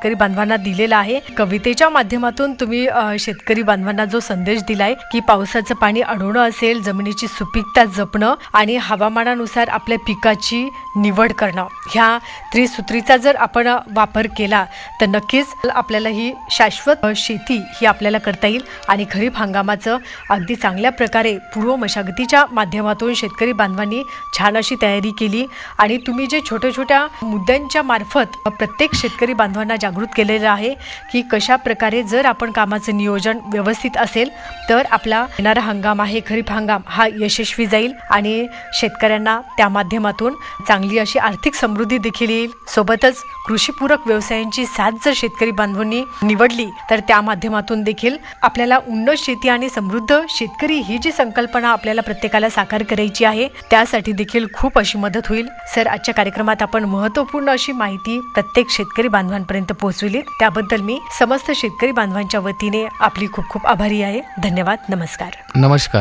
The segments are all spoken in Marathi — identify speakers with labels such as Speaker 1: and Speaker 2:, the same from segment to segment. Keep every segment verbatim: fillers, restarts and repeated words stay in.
Speaker 1: शेतकरी बांधवांना दिलेला आहे. कवितेच्या माध्यमातून तुम्ही शेतकरी बांधवांना जो संदेश दिलाय की पावसाचं पाणी अडवणं असेल, जमिनीची सुपीकता जपणं आणि हवामानानुसार आपल्या पिकाची निवड करणं, ह्या त्रिसूत्रीचा जर आपण वापर केला तर नक्कीच आपल्याला ही शाश्वत शेती ही आपल्याला करता येईल आणि खरीप हंगामाचं अगदी चांगल्या प्रकारे पूर्व मशागतीच्या माध्यमातून शेतकरी बांधवांनी छान अशी तयारी केली. आणि तुम्ही जे छोट्या छोट्या मुद्द्यांच्या मार्फत प्रत्येक शेतकरी बांधवांना जागृत केलेलं आहे की कशा प्रकारे जर आपण कामाचं नियोजन व्यवस्थित असेल तर आपला येणारा हंगाम आहे खरीप हंगाम हा यशस्वी जाईल आणि शेतकऱ्यांना त्या माध्यमातून चांगली अशी आर्थिक समृद्धी देखील येईल. सोबतच कृषीपूरक व्यवसायांची साथ जर शेतकरी बांधवांनी निवडली तर त्या माध्यमातून देखील आपल्याला उन्नत शेती आणि समृद्ध शेतकरी ही जी संकल्पना आपल्याला प्रत्येकाला साकार करायची आहे त्यासाठी देखील खूप अशी मदत होईल. सर, आजच्या कार्यक्रमात आपण महत्त्वपूर्ण अशी माहिती प्रत्येक शेतकरी बांधवांपर्यंत पोहोचविली, त्याबद्दल मी समस्त शेतकरी बांधवांच्या वतीने आपली खूप खूप आभारी आहे. धन्यवाद. नमस्कार.
Speaker 2: नमस्कार.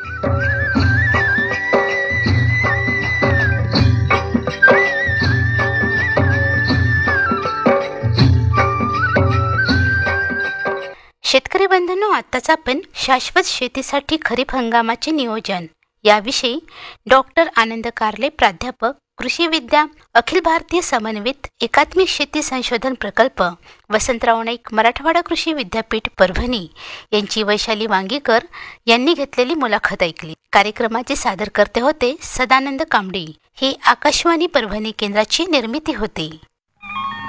Speaker 3: शेतकरी बंधूंनो, आताच आपण शाश्वत शेतीसाठी खरीप हंगामाचे नियोजन याविषयी डॉक्टर आनंद कारले, प्राध्यापक कृषी विद्या, अखिल भारतीय समन्वित एकात्मिक शेती संशोधन प्रकल्प, वसंतराव नाईक, मराठवाडा कृषी विद्यापीठ, परभणी यांची वैशाली वांगीकर यांनी घेतलेली मुलाखत ऐकली. कार्यक्रमाचे सादर करते होते सदानंद कांबडी. ही आकाशवाणी परभणी केंद्राची निर्मिती होती.